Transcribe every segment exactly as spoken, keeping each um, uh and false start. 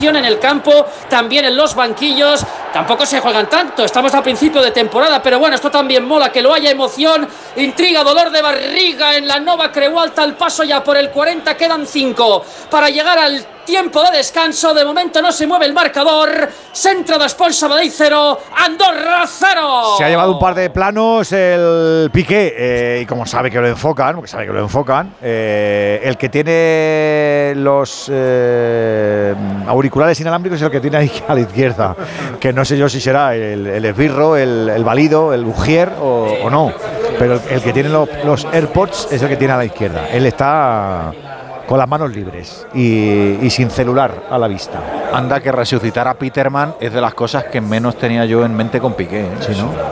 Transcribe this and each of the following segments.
en el campo, también en los banquillos. Tampoco se juegan tanto, estamos a principio de temporada, pero bueno, esto también mola, que lo haya emoción, intriga, dolor de barriga en la Nova Creu Alta. Al paso ya por el cuarenta, quedan cinco para llegar al tiempo de descanso. De momento no se mueve el marcador. Centro de Espol Sabadell cero, Andorra cero. Se ha llevado un par de planos el Piqué, eh, y como sabe que lo enfocan, porque sabe que lo enfocan, eh, el que tiene los eh, auriculares inalámbricos es el que tiene ahí a la izquierda, que no sé yo si será el, el esbirro, el, el valido, el ujier o, o no, pero el, el que tiene los, los AirPods es el que tiene a la izquierda. Él está con las manos libres y, y sin celular a la vista. Anda, que resucitar a Peterman es de las cosas que menos tenía yo en mente con Piqué, ¿eh? ¿Sí, no?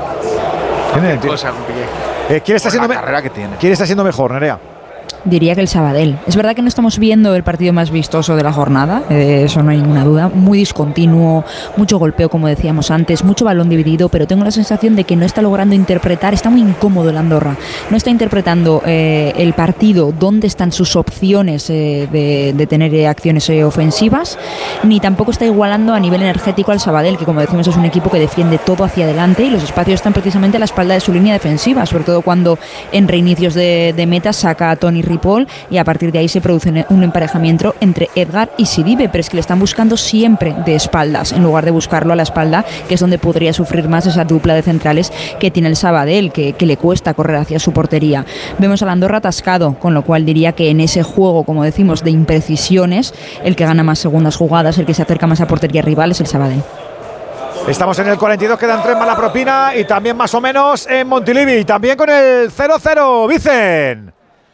¿Tiene cosa con Piqué? Eh, ¿Quién está siendo la me- carrera que tiene? ¿Quién está siendo mejor, Nerea? Diría que el Sabadell. Es verdad que no estamos viendo el partido más vistoso de la jornada, eh, eso no hay ninguna duda. Muy discontinuo, mucho golpeo, como decíamos antes, mucho balón dividido, pero tengo la sensación de que no está logrando interpretar, está muy incómodo el Andorra. No está interpretando eh, el partido, dónde están sus opciones eh, de, de tener eh, acciones eh, ofensivas, ni tampoco está igualando a nivel energético al Sabadell, que como decimos es un equipo que defiende todo hacia adelante y los espacios están precisamente a la espalda de su línea defensiva, sobre todo cuando en reinicios de, de meta saca a Toni Ripoll y a partir de ahí se produce un emparejamiento entre Edgar y Sidibe, pero es que le están buscando siempre de espaldas en lugar de buscarlo a la espalda, que es donde podría sufrir más esa dupla de centrales que tiene el Sabadell, que, que le cuesta correr hacia su portería. Vemos al Andorra atascado, con lo cual diría que en ese juego, como decimos, de imprecisiones, el que gana más segundas jugadas, el que se acerca más a portería rival es el Sabadell. Estamos en el cuarenta y dos, quedan tres más la propina y también más o menos en Montilivi, también con el cero cero, Vicen.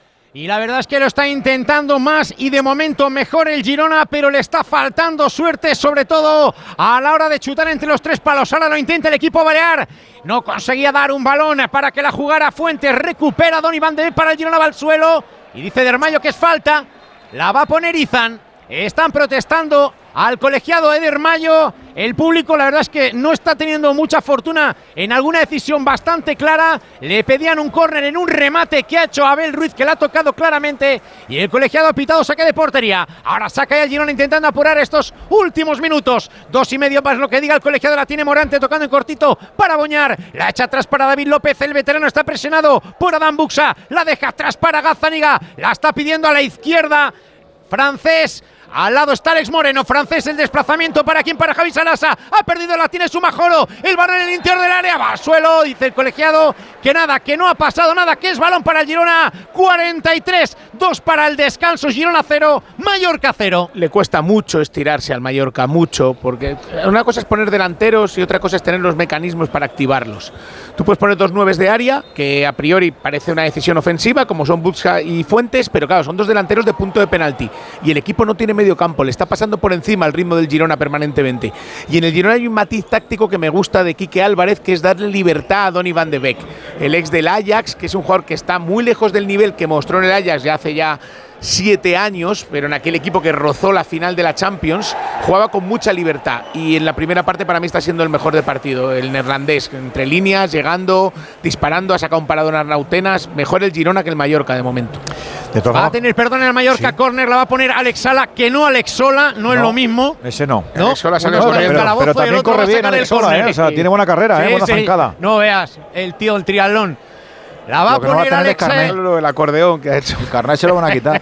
Y la verdad es que lo está intentando más y de momento mejor el Girona, pero le está faltando suerte, sobre todo a la hora de chutar entre los tres palos. Ahora lo intenta el equipo balear. No conseguía dar un balón para que la jugara Fuentes. Recupera Donny van de Beek para el Girona, va al suelo. Y dice Dermayo que es falta. La va a poner Izan. Están protestando al colegiado Eder Mayo. El público, la verdad es que no está teniendo mucha fortuna en alguna decisión bastante clara. Le pedían un córner en un remate que ha hecho Abel Ruiz, que le ha tocado claramente, y el colegiado ha pitado saque de portería. Ahora saca el Girona intentando apurar estos últimos minutos. Dos y medio más lo que diga el colegiado. La tiene Morante tocando en cortito para Boñar. La echa atrás para David López. El veterano está presionado por Adán Buxa. La deja atrás para Gazzaniga. La está pidiendo a la izquierda Francés. Al lado está Alex Moreno, Francés, el desplazamiento para quien, para Javi Sarasa, ha perdido, la tiene Sumajoro, el balón en el interior del área, va al suelo, dice el colegiado que nada, que no ha pasado nada, que es balón para el Girona, cuarenta y tres, dos para el descanso, Girona cero, Mallorca cero. Le cuesta mucho estirarse al Mallorca, mucho, porque una cosa es poner delanteros y otra cosa es tener los mecanismos para activarlos. Tú puedes poner dos nueves de área, que a priori parece una decisión ofensiva, como son Buxa y Fuentes, pero claro, son dos delanteros de punto de penalti, y el equipo no tiene medio campo, le está pasando por encima el ritmo del Girona permanentemente. Y en el Girona hay un matiz táctico que me gusta de Quique Álvarez, que es darle libertad a Donny van de Beek, el ex del Ajax, que es un jugador que está muy lejos del nivel que mostró en el Ajax ya hace ya siete años, pero en aquel equipo que rozó la final de la Champions, jugaba con mucha libertad, y en la primera parte para mí está siendo el mejor del partido, el neerlandés, entre líneas, llegando, disparando, ha sacado un paradón a Arnautenas, mejor el Girona que el Mallorca de momento. De Va a tener perdón en el Mallorca, sí. Córner la va a poner Alex Sala, que no Alex Sola, no, no es lo mismo. Ese no. ¿No? Alex Sola sale no, con pero, el pero, pero también corre bien Alex Sola, ¿eh? O sea, tiene buena carrera, sí, ¿eh? Buena sí. zancada. No veas, el tío, el triatlón. La va a poner no Alex Carnet, lo del acordeón que ha hecho. El carnet se lo van a quitar.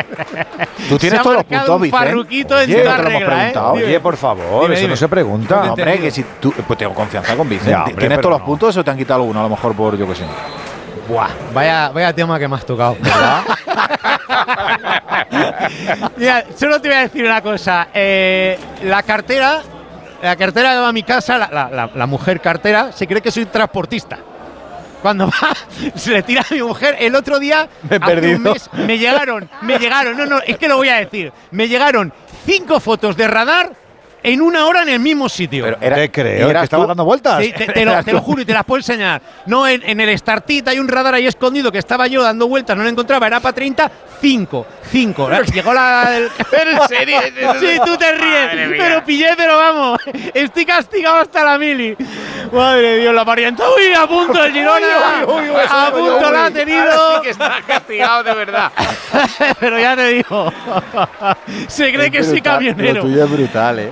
Tú tienes todos los puntos, Vicente. Farruquito en Oye, toda te lo hemos regla, preguntado. ¿eh? Oye, por favor, dime, eso dime. no se pregunta. No, hombre, que si tú, pues tengo confianza con Vicente. Ya, hombre, ¿Tienes todos los no. puntos o te han quitado alguno? A lo mejor por, yo qué sé. Buah, vaya, vaya tema que me has tocado, ¿verdad? Mira, solo te voy a decir una cosa. Eh, la cartera, la cartera que va a mi casa, la, la, la, la mujer cartera, se cree que soy transportista. Cuando va, se le tira a mi mujer. El otro día, me he hace perdido. un mes, me llegaron, me llegaron, no, no, es que lo voy a decir. Me llegaron cinco fotos de radar en una hora en el mismo sitio. Pero era, ¿Qué creo? ¿Que estaba dando vueltas? Sí, te, te, lo, te lo juro y te las puedo enseñar. No, en, en el Startit hay un radar ahí escondido que estaba yo dando vueltas, no lo encontraba, era para treinta, cinco, cinco. Llegó la… El, ¿Pero en serio? Sí, tú te ríes, pero pillé, pero vamos, estoy castigado hasta la mili. Madre de Dios, la variante. ¡Uy, a punto el Girona! Uy, uy, uy, a uy, punto uy, la ha uy. tenido. Ahora sí que está castigado de verdad. Pero ya te digo, se cree que Es sí brutal, camionero. Lo tuyo es brutal, ¿eh?